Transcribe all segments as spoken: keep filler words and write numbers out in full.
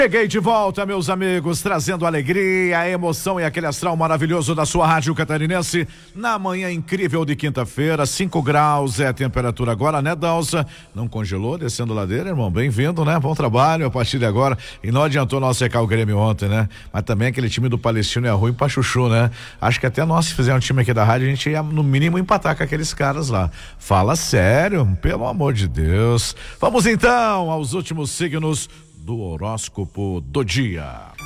Cheguei de volta, meus amigos, trazendo alegria, a emoção e aquele astral maravilhoso da sua rádio catarinense na manhã incrível de quinta-feira. Cinco graus é a temperatura agora, né, Dalsa? Não congelou descendo ladeira, irmão? Bem-vindo, né? Bom trabalho a partir de agora. E não adiantou nós secar o Grêmio ontem, né? Mas também aquele time do Palestino é ruim pra chuchu, né? Acho que até nós, se fizer um time aqui da rádio, a gente ia no mínimo empatar com aqueles caras lá. Fala sério, pelo amor de Deus. Vamos então aos últimos signos do horóscopo do dia.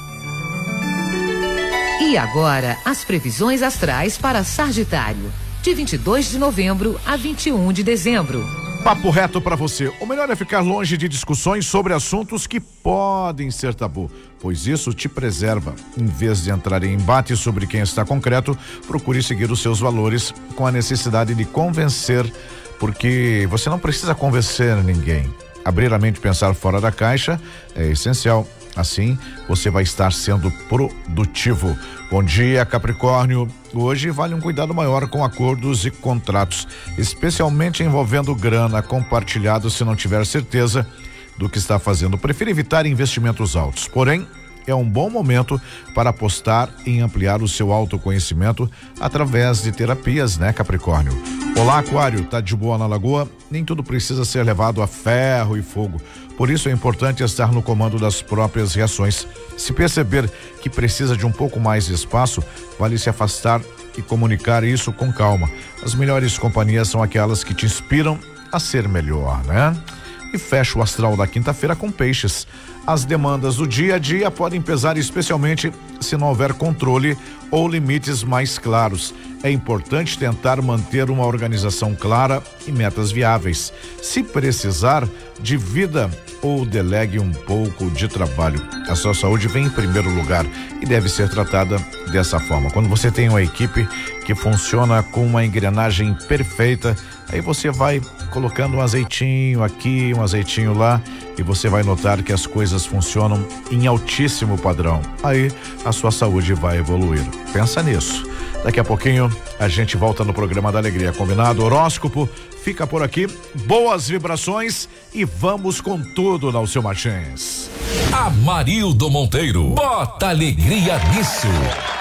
E agora, as previsões astrais para Sagitário, de vinte e dois de novembro a vinte e um de dezembro. Papo reto para você. O melhor é ficar longe de discussões sobre assuntos que podem ser tabu, pois isso te preserva. Em vez de entrar em embate sobre quem está concreto, procure seguir os seus valores com a necessidade de convencer, porque você não precisa convencer ninguém. Abrir a mente e pensar fora da caixa é essencial. Assim, você vai estar sendo produtivo. Bom dia, Capricórnio. Hoje vale um cuidado maior com acordos e contratos, especialmente envolvendo grana compartilhado se não tiver certeza do que está fazendo. Prefira evitar investimentos altos. Porém, é um bom momento para apostar em ampliar o seu autoconhecimento através de terapias, né, Capricórnio? Olá, Aquário, tá de boa na lagoa? Nem tudo precisa ser levado a ferro e fogo. Por isso é importante estar no comando das próprias reações. Se perceber que precisa de um pouco mais de espaço, vale se afastar e comunicar isso com calma. As melhores companhias são aquelas que te inspiram a ser melhor, né? E fecha o astral da quinta-feira com Peixes. As demandas do dia a dia podem pesar, especialmente se não houver controle ou limites mais claros. É importante tentar manter uma organização clara e metas viáveis. Se precisar, divida ou delegue um pouco de trabalho. A sua saúde vem em primeiro lugar e deve ser tratada dessa forma. Quando você tem uma equipe que funciona com uma engrenagem perfeita, aí você vai colocando um azeitinho aqui, um azeitinho lá, e você vai notar que as coisas funcionam em altíssimo padrão. Aí a sua saúde vai evoluir. Pensa nisso. Daqui a pouquinho a gente volta no programa da Alegria, combinado? Horóscopo fica por aqui. Boas vibrações e vamos com tudo na Seu Martins. Amarildo Monteiro, bota alegria nisso.